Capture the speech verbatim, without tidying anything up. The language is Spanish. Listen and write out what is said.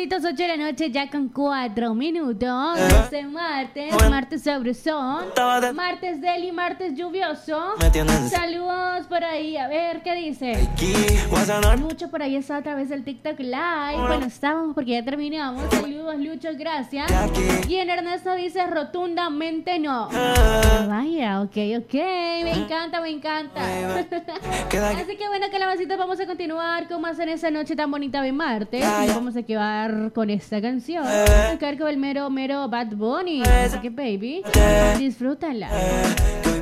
minutitos, ocho de la noche, ya con cuatro minutos. Eh. Este martes, martes sabrosón, de- martes deli, martes lluvioso. Me tienes Saludos por ahí, a ver qué dice. aquí, voy a sanar. Mucho por ahí está a través del TikTok Live. Bueno, estamos porque ya terminamos. Saludos, Lucho, gracias. Y en Ernesto dice rotundamente no. Ah, Vaya, ok, ok. Me encanta, me encanta. queda aquí. Así que bueno, calabacita, vamos a continuar con más en esa noche tan bonita de martes. Ya, Y ya. vamos a quedar con esta canción. Eh. A cargo del mero, mero Bad Bunny. Así que, baby, disfrútala. Eh,